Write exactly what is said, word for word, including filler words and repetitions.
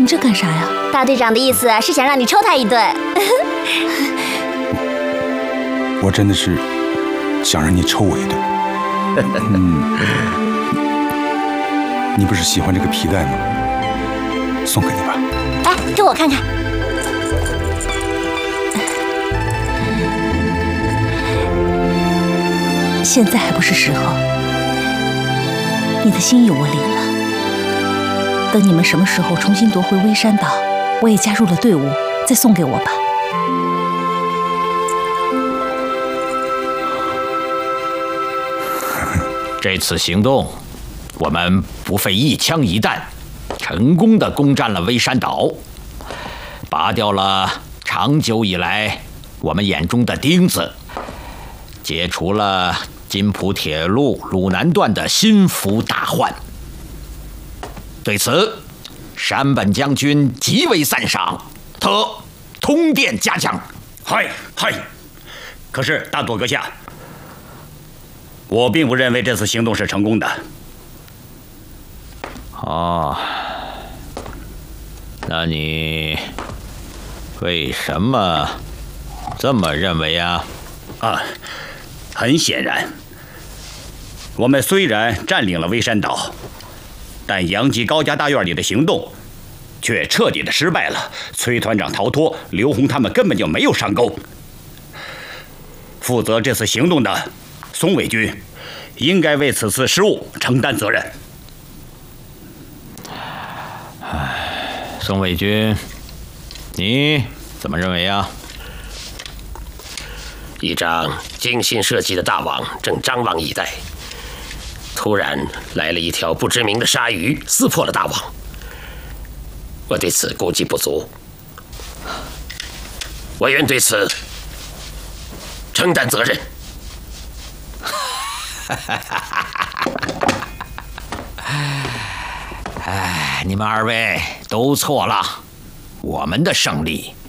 你这干啥呀？ 大队长的意思是想让你抽他一顿。 我真的是想让你抽我一顿。嗯，你不是喜欢这个皮带吗？送给你吧。 哎，给我看看。 现在还不是时候，你的心意我领了。等你们什么时候重新夺回微山岛，我也加入了队伍，再送给我吧。 这次行动，我们不费一枪一弹，成功的攻占了微山岛，拔掉了长久以来我们眼中的钉子，解除了金浦铁路鲁南段的心腹大患。对此，山本将军极为赞赏，特通电嘉奖。 嗨嗨，可是大多阁下，我并不认为这次行动是成功的。 哦，那你为什么这么认为啊？ 啊，很显然，我们虽然占领了微山岛，但杨吉高家大院里的行动却彻底的失败了。崔团长逃脱，刘洪他们根本就没有上钩。负责这次行动的松尾君应该为此次失误承担责任。 松尾君，你怎么认为啊？ 一张精心设计的大网正张望以待，突然来了一条不知名的鲨鱼，撕破了大网。我对此估计不足，我愿对此承担责任。 哎，你们二位都错了，我们的胜利